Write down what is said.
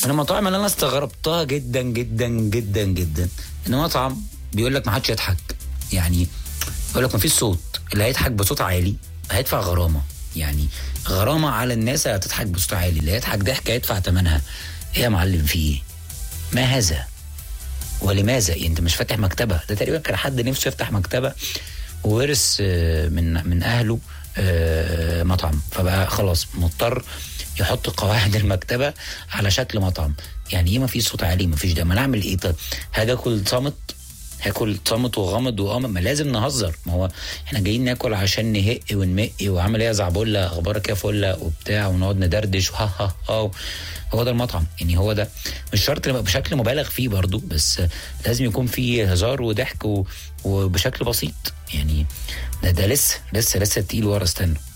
من المطاعم اللي انا استغربتها جدا جدا جدا جدا ان مطعم بيقول لك ما حدش يضحك. يعني يقول لك ما فيش صوت، اللي هيضحك بصوت عالي هيدفع غرامه. يعني غرامه على الناس اللي هتضحك بصوت عالي، اللي هيضحك ضحكه يدفع ثمنها. ايه يا معلم في ايه؟ ما هذا ولماذا؟ انت مش فاتح مكتبه؟ ده تقريبا كان حد نفسه يفتح مكتبه وورث من اهله مطعم، فبقى خلاص مضطر يحط قواعد المكتبه على شكل مطعم. يعني ايه ما فيش صوت عالي؟ ما فيش ده، ما نعمل ايه؟ طب هاجي اكل صامت؟ هاكل صامت وغمض وقامض؟ ما لازم نهزر، ما هو احنا جايين ناكل عشان نهق ونمق وعامل ايه يا زعبله، اخبارك يا فله وبتاع، ونقعد ندردش وها ها ها. هو ده المطعم. يعني هو ده، مش شرط يبقى بشكل مبالغ فيه برضو، بس لازم يكون فيه هزار وضحك وبشكل بسيط. يعني ده لسه تقيل ورا، استنى.